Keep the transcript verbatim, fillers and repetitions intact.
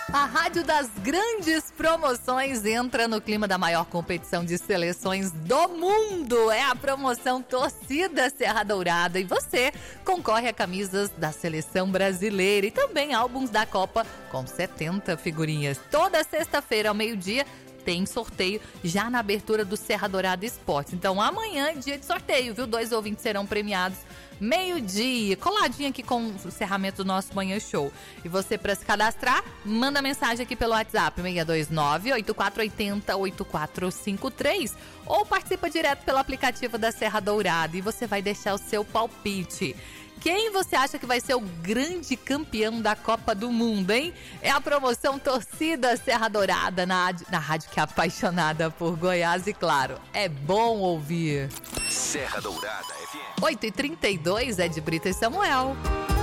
A Rádio das Grandes Promoções entra no clima da maior competição de seleções do mundo. É a promoção Torcida Serra Dourada e você concorre a camisas da seleção brasileira e também álbuns da Copa com setenta figurinhas. Toda sexta-feira ao meio-dia tem sorteio já na abertura do Serra Dourada Esportes. Então amanhã é dia de sorteio, viu? Dois ouvintes serão premiados meio-dia, coladinho aqui com o encerramento do nosso Manhã Show. E você, para se cadastrar, manda mensagem aqui pelo WhatsApp seis dois nove, oito quatro oito zero, oito quatro cinco três ou participa direto pelo aplicativo da Serra Dourada e você vai deixar o seu palpite. Quem você acha que vai ser o grande campeão da Copa do Mundo, hein? É a promoção Torcida Serra Dourada na, na rádio que é apaixonada por Goiás e, claro, é bom ouvir. Serra Dourada F M. oito e trinta e dois é de Brito e Samuel.